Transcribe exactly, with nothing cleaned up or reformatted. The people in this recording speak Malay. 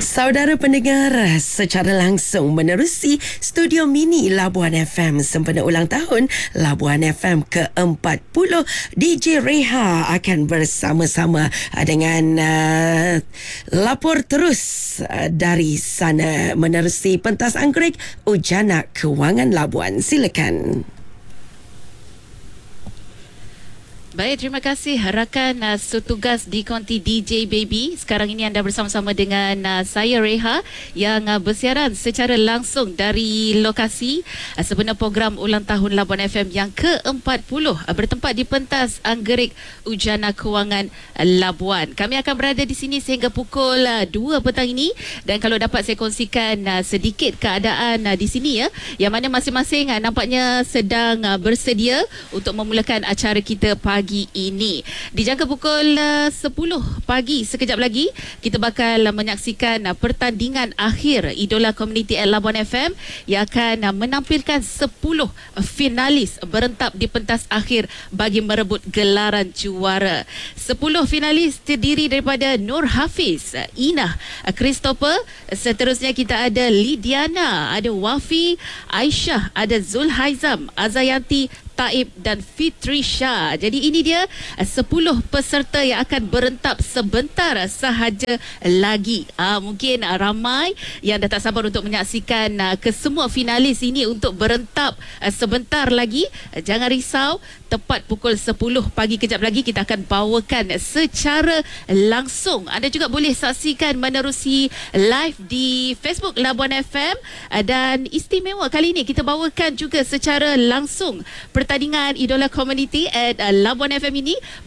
Saudara pendengar, secara langsung menerusi Studio Mini Labuan F M sempena ulang tahun Labuan F M ke empat puluh, D J Reha akan bersama-sama dengan uh, lapor terus uh, dari sana menerusi pentas anggrek Ujana Kewangan Labuan. Silakan. Baik, terima kasih rakan uh, setugas di konti D J Baby. Sekarang ini anda bersama-sama dengan uh, saya Reha yang uh, bersiaran secara langsung dari lokasi uh, sempena program ulang tahun Labuan F M yang ke empat puluh uh, bertempat di pentas anggerik Ujana Kewangan uh, Labuan. Kami akan berada di sini sehingga pukul uh, dua petang ini, dan kalau dapat saya kongsikan uh, sedikit keadaan uh, di sini ya, yang mana masing-masing uh, nampaknya sedang uh, bersedia untuk memulakan acara kita pagi ini. Dijangka pukul uh, sepuluh pagi sekejap lagi kita bakal uh, menyaksikan uh, pertandingan akhir Idola Community at Labuan F M yang akan uh, menampilkan sepuluh uh, finalis berentap di pentas akhir bagi merebut gelaran juara. sepuluh finalis terdiri daripada Nur Hafiz, uh, Inah, uh, Christopher, seterusnya kita ada Lidiana, ada Wafi, Aisyah, ada Zulhaizam, Azayanti, Taib dan Fitrisha. Jadi ini dia sepuluh peserta yang akan berentap sebentar sahaja lagi. Ah, mungkin ah, ramai yang dah tak sabar untuk menyaksikan ah, kesemua finalis ini untuk berentap ah, sebentar lagi. Ah, jangan risau, tepat pukul sepuluh pagi kejap lagi kita akan bawakan secara langsung. Anda juga boleh saksikan menerusi live di Facebook Labuan F M, ah, dan istimewa kali ini kita bawakan juga secara langsung pertandingan Idola Community at uh, Labuan F M ini